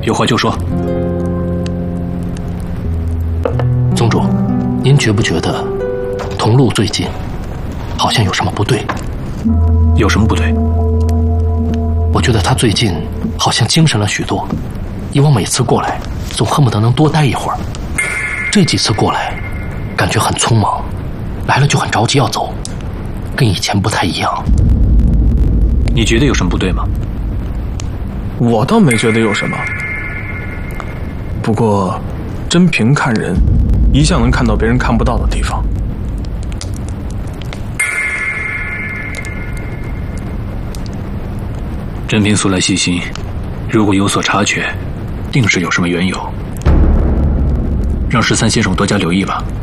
有话就说。 宗主，您觉不觉得桐路最近好像有什么不对？ 有什么不对？ 我觉得他最近好像精神了许多，以往每次过来总恨不得能多待一会儿，这几次过来感觉很匆忙，来了就很着急要走，跟以前不太一样。 你觉得有什么不对吗？ 我倒没觉得有什么，不过真凭看人，一向能看到别人看不到的地方。 真凭素来细心，如果有所察觉，定是有什么缘由。让13先生多加留意吧。